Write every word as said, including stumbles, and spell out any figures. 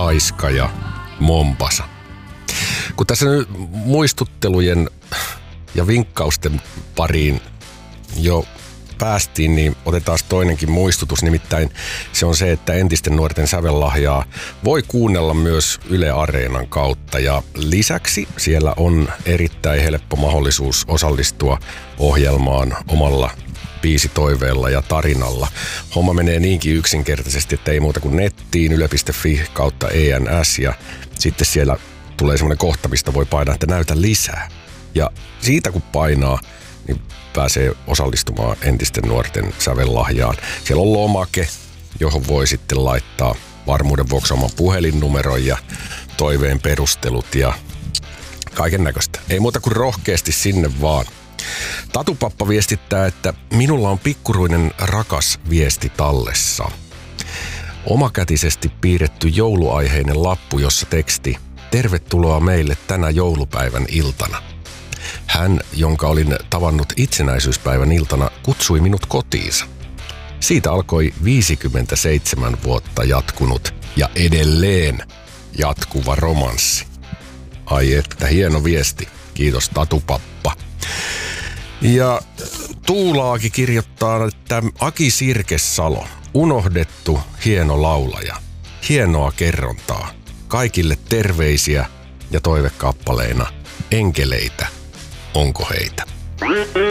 Aiska ja Mombasa. Kun tässä nyt muistuttelujen ja vinkkausten pariin jo päästiin, niin otetaan toinenkin muistutus. Nimittäin se on se, että entisten nuorten sävellahjaa voi kuunnella myös Yle Areenan kautta. Ja lisäksi siellä on erittäin helppo mahdollisuus osallistua ohjelmaan omalla biisitoiveella ja tarinalla. Homma menee niinkin yksinkertaisesti, että ei muuta kuin nettiin yle piste fi kautta E N S ja sitten siellä tulee semmoinen kohta, mistä voi painaa, että näytä lisää. Ja siitä kun painaa, niin pääsee osallistumaan entisten nuorten sävellahjaan. Siellä on lomake, johon voi sitten laittaa varmuuden vuoksi oman puhelinnumeron ja toiveen perustelut ja kaiken näköistä. Ei muuta kuin rohkeasti sinne vaan. Tatupappa viestittää, että minulla on pikkuruinen rakas viesti tallessa. Omakätisesti piirretty jouluaiheinen lappu, jossa teksti: tervetuloa meille tänä joulupäivän iltana. Hän, jonka olin tavannut itsenäisyyspäivän iltana, kutsui minut kotiinsa. Siitä alkoi viisikymmentäseitsemän vuotta jatkunut ja edelleen jatkuva romanssi. Ai että, hieno viesti. Kiitos Tatupappa. Ja Tuulaakin kirjoittaa, että Aki Sirkesalo, unohdettu hieno laulaja. Hienoa kerrontaa. Kaikille terveisiä ja toivekappaleina enkeleitä. Onko heitä?